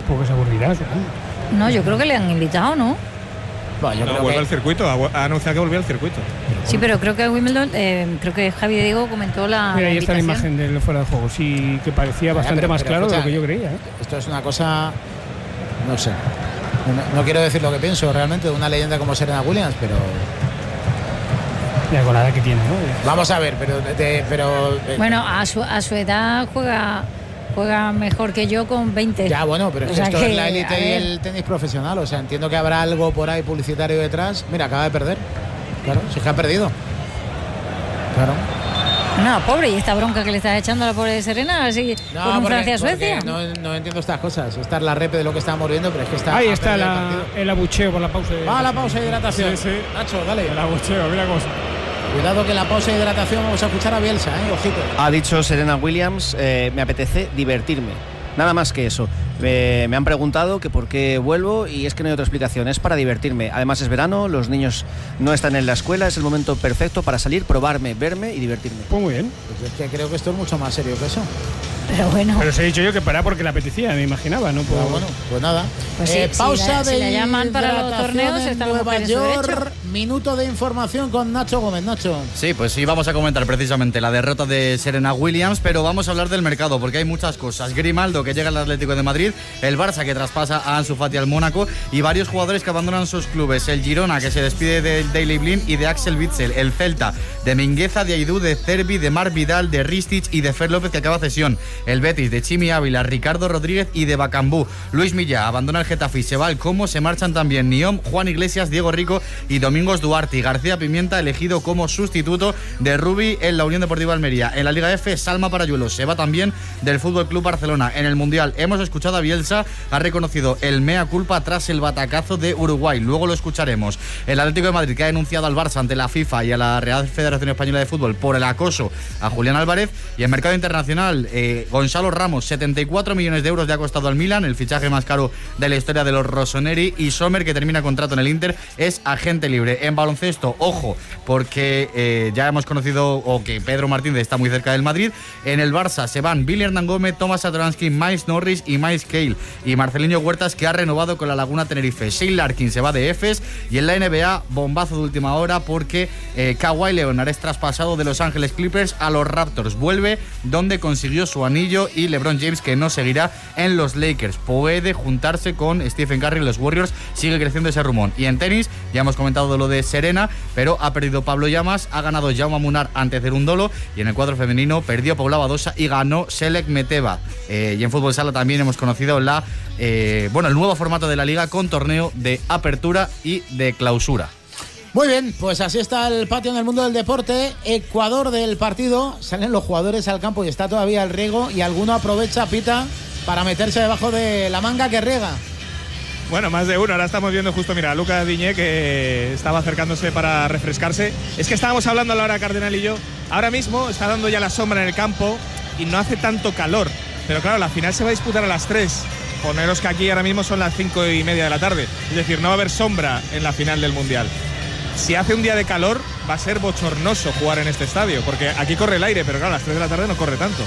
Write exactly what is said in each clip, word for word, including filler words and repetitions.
Pocas aburridas, ¿eh? No, yo creo que le han invitado, ¿no? Bueno, yo no, creo vuelve que... al circuito, ha, ha anunciado que volvió al circuito. Sí, pero creo que Wimbledon, eh, creo que Javi Diego comentó la. Mira, ahí la está la invitación. imagen del fuera de juego, sí, que parecía bastante pero, más pero, claro escucha, de lo que yo creía, ¿eh? Esto es una cosa, no sé, no, no quiero decir lo que pienso realmente de una leyenda como Serena Williams, pero Ya con la edad que tiene, ¿no? vamos a ver, pero, de, pero Bueno, a su, a su edad juega juega mejor que yo con veinte. ya bueno, pero es O que sea esto que, es la a élite y ver. el tenis profesional, o sea, entiendo que habrá algo por ahí publicitario detrás. Mira, acaba de perder, claro, si es que ha perdido, claro. No, pobre, y esta bronca que le estás echando a la pobre Serena, así No, con un porque- Francia-Suecia. porque No, no entiendo estas cosas. Esta es la repe de lo que estábamos viendo, pero es que está. Ahí ha está perdido el la, partido. el abucheo por la pausa. De... Va a la pausa de hidratación. Sí, sí. Nacho, dale. El abucheo, mira cómo. Cuidado que en la pausa de hidratación vamos a escuchar a Bielsa, ¿eh? Ojito. Ha dicho Serena Williams, eh, me apetece divertirme. Nada más que eso. Eh, me han preguntado que por qué vuelvo y es que no hay otra explicación. Es para divertirme. Además es verano, los niños no están en la escuela, es el momento perfecto para salir, probarme, verme y divertirme. Pues muy bien. Pues es que creo que esto es mucho más serio que eso. Pero bueno, Pero os he dicho yo que para porque le apetecía, me imaginaba, ¿no? Por... Pero bueno, pues nada. Pues sí, Eh, si pausa la- si de la llaman para los hidratación torneos, en están los Nueva mujeres en su York. derecho. Minuto de información con Nacho Gómez. Nacho. Sí, pues sí, vamos a comentar precisamente la derrota de Serena Williams, pero vamos a hablar del mercado porque hay muchas cosas. Grimaldo, que llega al Atlético de Madrid, el Barça, que traspasa a Ansu Fati al Mónaco, y varios jugadores que abandonan sus clubes. El Girona, que se despide del Daily Blind y de Axel Witsel. El Celta, de Mingueza, de Aidú, de Cervi, de Marc Vidal, de Ristich y de Fer López, que acaba cesión. El Betis, de Chimi Ávila, Ricardo Rodríguez y de Bacambú. Luis Millá abandona el Getafe y se va al Como. Se marchan también Niom, Juan Iglesias, Diego Rico y Domingos Duarte. Y García Pimienta elegido como sustituto de Rubi en la Unión Deportiva Almería. En la Liga F, Salma Parayuelo se va también del Fútbol Club Barcelona. En el Mundial hemos escuchado a Bielsa, ha reconocido el mea culpa tras el batacazo de Uruguay. Luego lo escucharemos. El Atlético de Madrid, que ha denunciado al Barça ante la FIFA y a la Real Federación Española de Fútbol por el acoso a Julián Álvarez. Y en mercado internacional, eh, Gonzalo Ramos, setenta y cuatro millones de euros le ha costado al Milan, el fichaje más caro de la historia de los rossoneri. Y Sommer, que termina contrato en el Inter, es agente libre. En baloncesto, ojo, porque eh, ya hemos conocido o que Pedro Martínez está muy cerca del Madrid. En el Barça se van Billy Hernán Gómez, Tomás Satoransky, Miles Norris y Miles Cale. Y Marcelinho Huertas, que ha renovado con la Laguna Tenerife. Shane Larkin se va de Efes. Y en la N B A, bombazo de última hora porque eh, Kawhi Leonard es traspasado de Los Ángeles Clippers a los Raptors. Vuelve donde consiguió su anillo, y LeBron James, que no seguirá en los Lakers. Puede juntarse con Stephen Curry en los Warriors. Sigue creciendo ese rumor. Y en tenis, ya hemos comentado lo de Serena, pero ha perdido Pablo Llamas, ha ganado Jaume Munar ante Cerúndolo, y en el cuadro femenino perdió Paula Badosa y ganó Selek Meteva. Eh, y en fútbol sala también hemos conocido la eh, bueno, el nuevo formato de la liga con torneo de apertura y de clausura. Muy bien, pues así está el patio en el mundo del deporte. Ecuador del partido, salen los jugadores al campo y está todavía el riego, y alguno aprovecha, pita, para meterse debajo de la manga que riega. Bueno, más de uno. Ahora estamos viendo justo, mira, a Lucas Diñé, que estaba acercándose para refrescarse. Es que estábamos hablando a la hora, Cardenal y yo. Ahora mismo está dando ya la sombra en el campo y no hace tanto calor. Pero claro, la final se va a disputar a las tres. Poneros que aquí ahora mismo son las cinco y media de la tarde. Es decir, no va a haber sombra en la final del Mundial. Si hace un día de calor, va a ser bochornoso jugar en este estadio, porque aquí corre el aire, pero claro, a las tres de la tarde no corre tanto.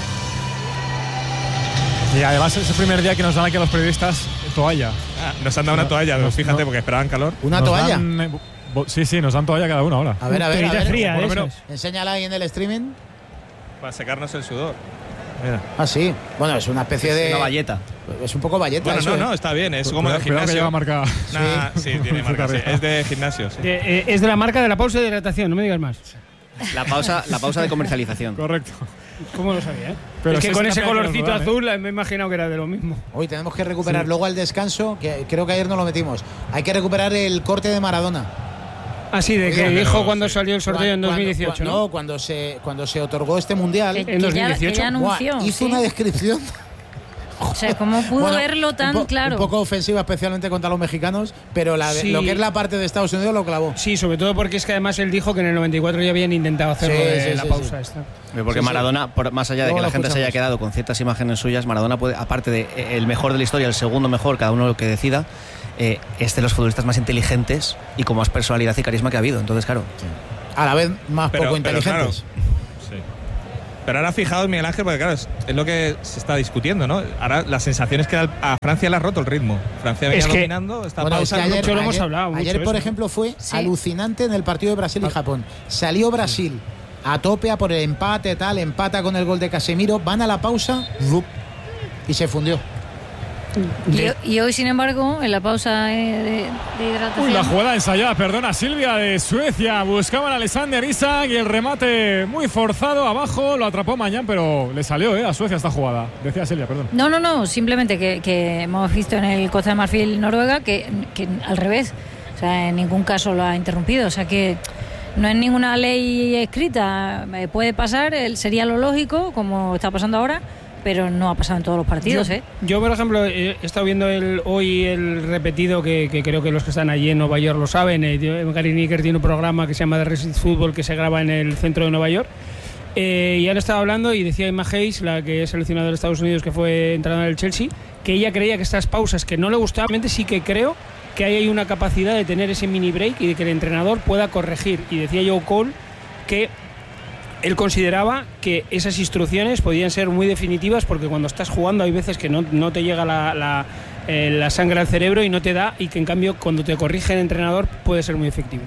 Y además es el primer día que nos dan aquí a los periodistas toalla. Ah, nos han dado una toalla, nos, fíjate, no, porque esperaban calor. ¿Una nos toalla? Dan, eh, bo, sí, sí, nos dan toalla cada uno ahora. A ver, a ver, a ver. fría, por lo de menos. esas. Enséñala ahí en el streaming. Para secarnos el sudor. Mira. Ah, sí. Bueno, es una especie de... Una valleta. Es un poco valleta. Bueno, eso, no, ¿eh? no, está bien, es como de Cuidado, cuidado que gimnasio. lleva marca. Nah, sí, tiene marca, sí. Es de gimnasio, sí. De, eh, es de la marca de la pausa de hidratación, no me digas más. La pausa, la pausa de comercialización. Correcto. ¿Cómo lo sabía? Eh? Pero es que sí con es ese también colorcito que nos dan, azul eh, me he imaginado que era de lo mismo. Hoy tenemos que recuperar Sí. luego al descanso, que creo que ayer no lo metimos. Hay que recuperar el corte de Maradona. Ah, sí, de que Pero, dijo cuando sí. salió el sorteo en Cuando- dos mil dieciocho, cuando- ¿no? No, cuando se, cuando se otorgó este mundial. Que, en que ya, dos mil dieciocho. que ya anunció. Buah, hizo sí. una descripción. O sea, ¿cómo pudo Bueno, verlo tan un po- claro? Un poco ofensiva, especialmente contra los mexicanos, pero la de- Sí. lo que es la parte de Estados Unidos lo clavó. Sí, sobre todo porque es que además él dijo que en el noventa y cuatro ya habían intentado hacerlo Sí, de sí, la sí, pausa sí. esta. Porque Sí, sí. Maradona, por, más allá de Luego que la lo gente se haya escuchamos. quedado con ciertas imágenes suyas, Maradona puede, aparte de eh, el mejor de la historia, el segundo mejor, cada uno lo que decida, eh, es de los futbolistas más inteligentes y con más personalidad y carisma que ha habido. Entonces, claro. A la vez más Pero- poco pero inteligentes. claro. Sí. Pero ahora fijaos, Miguel Ángel, porque claro, es, es lo que se está discutiendo, ¿no? Ahora la sensación es que a Francia le ha roto el ritmo. Francia venía Es que, dominando, está bueno, pausando. es que ayer, mucho, lo hemos ayer- hablado, ayer, mucho por eso. ejemplo, fue Sí. alucinante en el partido de Brasil y Japón. Salió Brasil a tope a por el empate, tal, empata con el gol de Casemiro, van a la pausa ¡rup! Y se fundió. Y, y hoy, sin embargo, en la pausa eh, de, de hidratación. Uy, la jugada ensayada, perdona, Silvia de Suecia. Buscaban a Alexander Isak y el remate muy forzado abajo. Lo atrapó Mañán, pero le salió eh, a Suecia esta jugada. Decía Silvia, perdón. No, no, no, simplemente que, que hemos visto en el Costa de Marfil Noruega que, que al revés, o sea, en ningún caso lo ha interrumpido, o sea que no es ninguna ley escrita, eh, puede pasar, eh, sería lo lógico, como está pasando ahora, pero no ha pasado en todos los partidos, yo, ¿eh? Yo, por ejemplo, he estado viendo el, hoy el repetido, que, que creo que los que están allí en Nueva York lo saben. Eh, Gary Lineker tiene un programa que se llama The Racing Football, que se graba en el centro de Nueva York. Eh, y han estado hablando y decía Emma Hayes, la que es seleccionadora de Estados Unidos, que fue entrenadora del Chelsea, que ella creía que estas pausas que no le gustaban, realmente sí que creo que ahí hay una capacidad de tener ese mini break y de que el entrenador pueda corregir. Y decía Joe Cole que él consideraba que esas instrucciones podían ser muy definitivas, porque cuando estás jugando hay veces que no, no te llega la, la, eh, la sangre al cerebro y no te da, y que en cambio cuando te corrige el entrenador puede ser muy efectivo.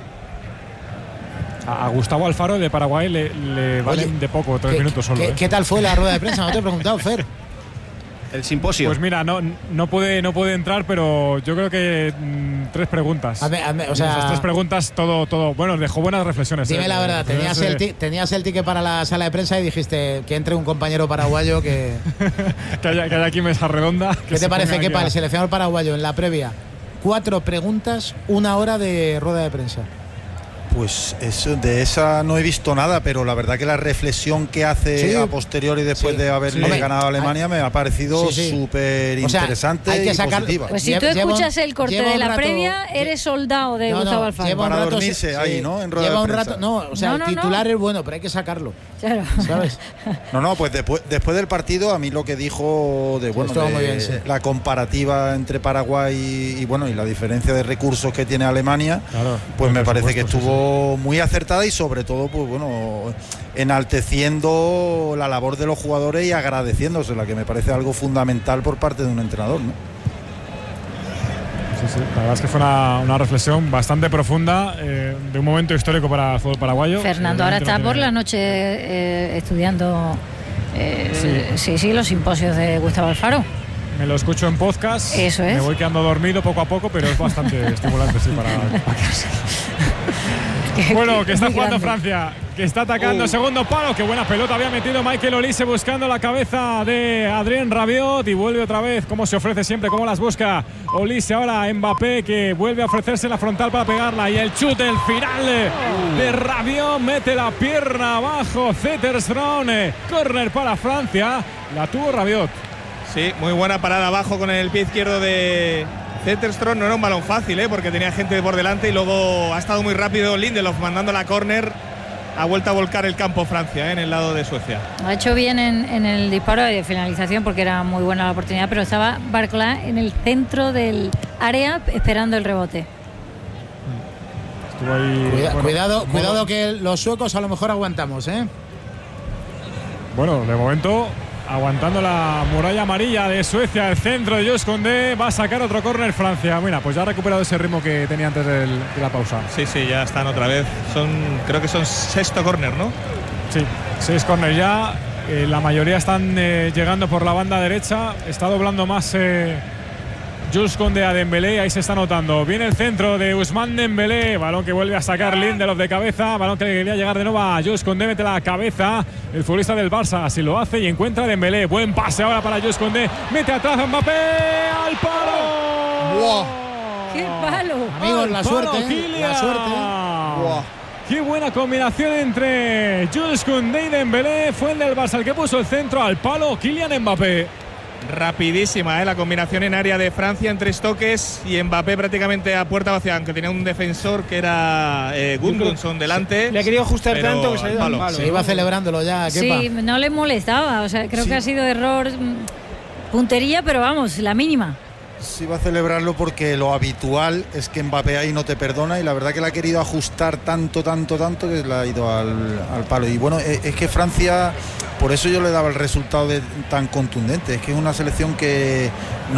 A Gustavo Alfaro de Paraguay le, le valen Oye, de poco, tres ¿Qué, minutos solo. qué- eh. qué tal fue la rueda de prensa? No te he preguntado, Fer. El simposio. Pues mira, no, no puede no puede entrar, pero yo creo que mm, tres preguntas. A ver, a ver, o Y sea, esas tres preguntas, todo, todo. Bueno, dejó buenas reflexiones. dime eh. la verdad, tenías Reflexiones el, de- ti- tenías el ticket para la sala de prensa y dijiste que entre un compañero paraguayo que... que, haya, que haya aquí mesa redonda. que ¿Qué te se parece, ponga que aquí para a- el seleccionador paraguayo en la previa? Cuatro preguntas, una hora de rueda de prensa. Pues eso, de esa no he visto nada, pero la verdad que la reflexión que hace Sí. a posteriori después Sí. de haberle Hombre, ganado a Alemania hay- me ha parecido Sí, sí. súper O sea, interesante hay que y sacar- positiva. Pues si Lle- tú lleva un- escuchas el corte lleva de un la rato- previa, eres soldado de No, no, Gustavo Alfaro. lleva un Para rato, dormirse sí, ahí, ¿no? En rueda lleva de un prensa. rato, no, o sea, No, el no, no. titular es bueno, pero hay que sacarlo, Claro. ¿sabes? No, no, pues después, después del partido a mí lo que dijo de bueno estuvo de muy bien, sí. la comparativa entre Paraguay y, y bueno y la diferencia de recursos que tiene Alemania, Claro, pues me por parece que supuesto, sí, estuvo muy acertada y sobre todo pues bueno enalteciendo la labor de los jugadores y agradeciéndosela, que me parece algo fundamental por parte de un entrenador, ¿no? Sí, sí. La verdad es que fue una, una reflexión bastante profunda eh, de un momento histórico para el fútbol paraguayo. Fernando ahora Obviamente está no por tiene- la noche eh, estudiando eh, sí. sí, los simposios de Gustavo Alfaro. Me lo escucho en podcast. Eso es. Me voy quedando dormido poco a poco, pero es bastante estimulante, sí, para. Bueno, que está Muy jugando grande. Francia, que está atacando segundo palo. Qué buena pelota había metido Michael Olise buscando la cabeza de Adrien Rabiot y vuelve otra vez. Cómo se ofrece siempre, cómo las busca Olise. Ahora Mbappé, que vuelve a ofrecerse la frontal para pegarla. Y el chute, el final de Rabiot, mete la pierna abajo. Zetterström, córner para Francia. La tuvo Rabiot. Sí, muy buena parada abajo con el pie izquierdo de Zetterström. No era un balón fácil, ¿eh? Porque tenía gente por delante y luego ha estado muy rápido Lindelof mandando la córner. Ha vuelto a volcar el campo Francia, ¿eh? En el lado de Suecia. Lo ha hecho bien en, en el disparo de finalización porque era muy buena la oportunidad, pero estaba Barcola en el centro del área esperando el rebote. Estuvo ahí. Cuida- bueno, cuidado, modo- cuidado que los suecos a lo mejor aguantamos, ¿eh? Bueno, de momento, aguantando la muralla amarilla de Suecia, el centro de Jules Koundé, va a sacar otro córner Francia. Mira, pues ya ha recuperado ese ritmo que tenía antes del- de la pausa. Sí, sí, ya están otra vez. Son, creo que son sexto córner, ¿no? Sí, seis córner ya. Eh, la mayoría están eh, llegando por la banda derecha. Está doblando más eh, Jules Koundé a Dembélé. Ahí se está notando. Viene el centro de Ousmane Dembélé. Balón que vuelve a sacar Lindelof de cabeza. Balón que quería llegar de nuevo a Jules Koundé. Mete la cabeza. El futbolista del Barça así lo hace y encuentra a Dembélé. Buen pase ahora para Jules Koundé. Mete atrás a Mbappé. ¡Al palo! ¡Buah! ¡Qué palo! Amigos, la Al palo, suerte, ¿eh? Kylian. La suerte. Buah. Qué buena combinación entre Jules Koundé y Dembélé. Fue el del Barça el que puso el centro al palo. Kylian Mbappé. Rapidísima, ¿eh? La combinación en área de Francia en tres toques y Mbappé prácticamente a puerta vacía, aunque tenía un defensor que era eh, Gudmundsson delante. Le ha querido ajustar pero tanto que se ha al ido al palo. palo. Se iba celebrándolo ya, Kepa. Sí, no le molestaba. O sea, creo Sí. que ha sido error, mm, puntería, pero vamos, la mínima. Sí, va a celebrarlo porque lo habitual es que Mbappé ahí no te perdona y la verdad que le ha querido ajustar tanto, tanto, tanto que le ha ido al, al palo. Y bueno, es, es que Francia, por eso yo le daba el resultado de, tan contundente, es que es una selección que no